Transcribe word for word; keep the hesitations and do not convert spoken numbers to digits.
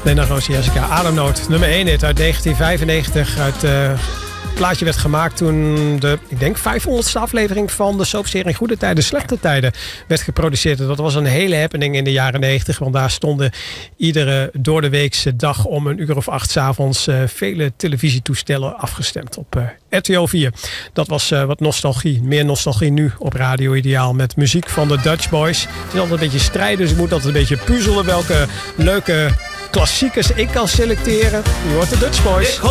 Lena Roos, Jessica, Ademnood. Nummer één hit uit negentien vijfennegentig. Uit, uh, het plaatje werd gemaakt toen de, ik denk, vijfhonderdste aflevering van de soapserie Goede Tijden, Slechte Tijden werd geproduceerd. En dat was een hele happening in de jaren negentig. Want daar stonden iedere doordeweekse dag om een uur of acht 's avonds uh, vele televisietoestellen afgestemd op uh, R T L vier. Dat was uh, wat nostalgie. Meer nostalgie nu op Radio Ideaal met muziek van de Dutch Boys. Het is altijd een beetje strijden, dus je moet altijd een beetje puzzelen welke leuke klassiekers ik kan selecteren. Je hoort de Dutch Boys.